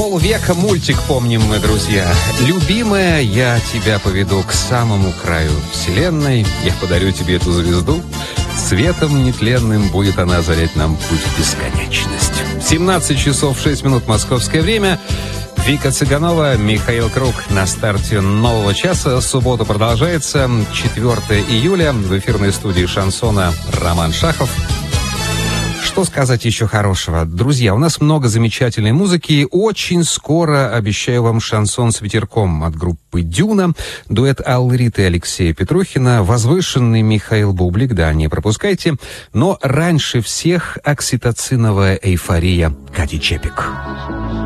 Полвека мультик помним мы, друзья. Любимая, я тебя поведу к самому краю вселенной. Я подарю тебе эту звезду. Светом нетленным будет она озарять нам путь в бесконечность. 17 часов 6 минут московское время. Вика Цыганова, Михаил Круг на старте нового часа. Суббота продолжается. 4 июля. В эфирной студии шансона Роман Шахов. Что сказать еще хорошего? Друзья, у нас много замечательной музыки. Очень скоро обещаю вам шансон с ветерком от группы «Дюна». Дуэт Аллы Риты и Алексея Петрухина. Возвышенный Михаил Бублик. Да, не пропускайте. Но раньше всех окситоциновая эйфория Кати Чепик.